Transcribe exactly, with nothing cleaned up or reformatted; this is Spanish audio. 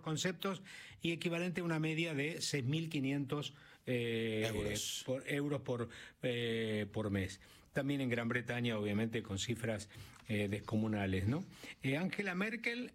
conceptos y equivalente a una media de seis mil quinientos eh, euros por, euros por, eh, por mes. También en Gran Bretaña, obviamente, con cifras eh, descomunales, ¿no? Eh, Angela Merkel